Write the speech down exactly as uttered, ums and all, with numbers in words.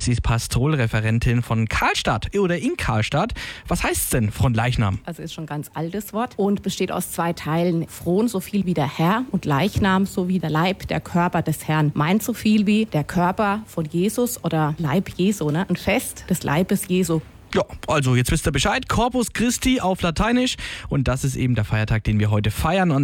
Sie ist Pastoralreferentin von Karlstadt oder in Karlstadt. Was heißt's denn, Fronleichnam? Also ist schon ein ganz altes Wort und besteht aus zwei Teilen. Fron so viel wie der Herr und Leichnam so wie der Leib, der Körper des Herrn. Meint so viel wie der Körper von Jesus oder Leib Jesu, ne? Ein Fest des Leibes Jesu. Ja, also jetzt wisst ihr Bescheid. Corpus Christi auf Lateinisch. Und das ist eben der Feiertag, den wir heute feiern. Und